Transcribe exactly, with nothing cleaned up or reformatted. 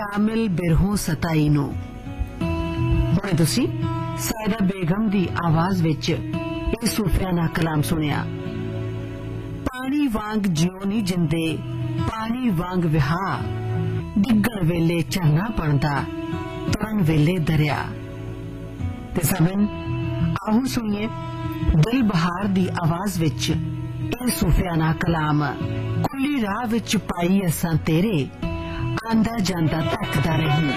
शामिल बिरहों सताई नूं। हुणे तुसीं सायदा बेगम दी आवाज़ विच इह सूफियाना कलाम सुनिया। पानी वांग जिਉ नहीं जिंदे, पानी वांग विहा, डिग्गण वेले झरना बनदा, तुरन वेले दरिया। ते सबन आहू सुनिए दिल बहार दी आवाज़ विच इह सूफियाना कलाम। खुली राह विच पाई असां तेरे, आंदा जांदा तकदा रही।